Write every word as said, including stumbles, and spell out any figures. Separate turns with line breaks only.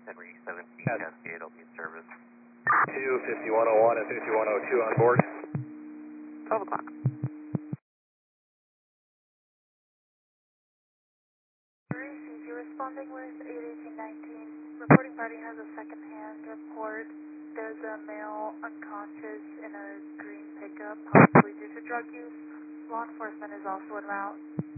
Henry seventeen
Yes.
Cascade, I'll be in service.
two fifty-one oh one and fifty-one oh two on board.
twelve o'clock.
C G responding with eight eighteen nineteen. Reporting party has a second-hand report. There's a male unconscious in a green pickup, possibly due to drug use. Law enforcement is also en route.